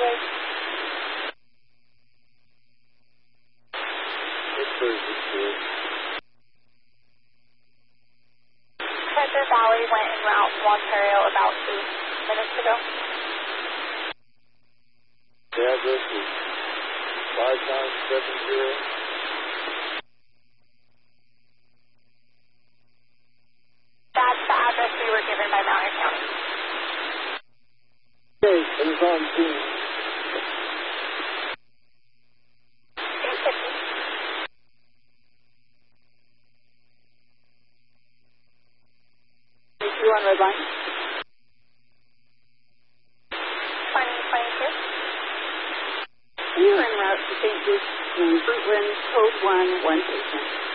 Treasure Valley went en route to Ontario about 2 minutes ago. The address is 5970. That's the address we were given by Malheur County. Okay, it is on scene. 850. Is you on red line? 2022. We are en route to St. Luke's in Fruitland, code 1, 1 patient.